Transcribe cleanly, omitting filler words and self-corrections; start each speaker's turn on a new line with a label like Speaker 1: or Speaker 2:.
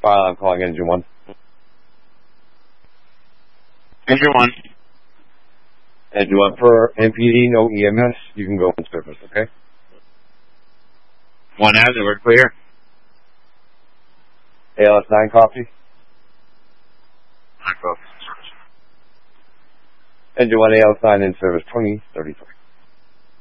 Speaker 1: I'm calling engine 1.
Speaker 2: Engine 1.
Speaker 1: Engine 1 for MPD, no EMS. You can go in service, okay?
Speaker 2: 1 has it, we're clear.
Speaker 1: ALS 9 copy.
Speaker 2: 9 copy.
Speaker 1: Engine 1 ALS 9 in service 2033.